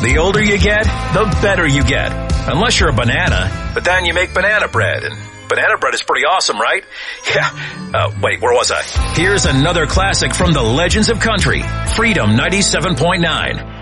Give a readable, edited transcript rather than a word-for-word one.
The older you get, the better you get. Unless you're a banana, but then you make banana bread, and banana bread is pretty awesome, right? Yeah. Wait, where was I? Here's another classic from the legends of country, Freedom 97.9.